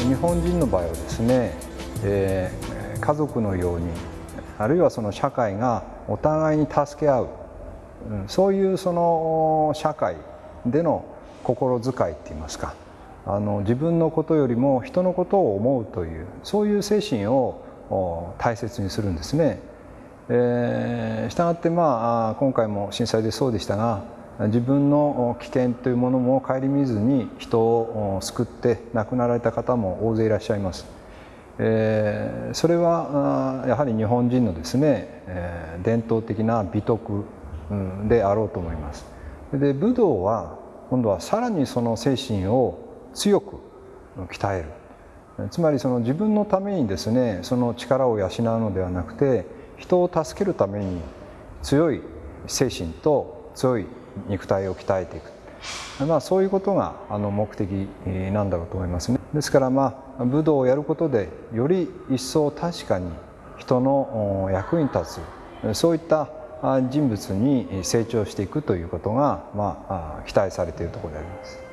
日本人の場合はですね、家族のようにあるいはその社会がお互いに助け合う、そういうその社会での心遣いっていいますか、自分のことよりも人のことを思うというそういう精神を大切にするんですね。したがって今回も震災でそうでしたが、自分の危険というものも顧みずに人を救って亡くなられた方も大勢いらっしゃいます。それはやはり日本人のですね、伝統的な美徳であろうと思います。で、武道は今度はさらにその精神を強く鍛える。つまりその自分のためにですね、その力を養うのではなくて、人を助けるために強い精神と強い肉体を鍛えていく、そういうことが目的なんだろうと思いますね。ですから武道をやることでより一層確かに人の役に立つ、そういった人物に成長していくということが期待されているところであります。